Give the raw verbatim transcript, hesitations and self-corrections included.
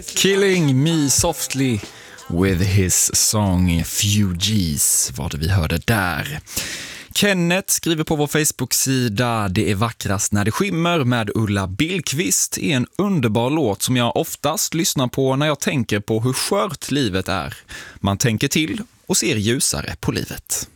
Killing Me Softly with his song Fugees var det vi hörde där. Kenneth skriver på vår Facebook-sida: det är vackrast när det skimmer med Ulla Billqvist är en underbar låt som jag oftast lyssnar på när jag tänker på hur skört livet är. Man tänker till och ser ljusare på livet.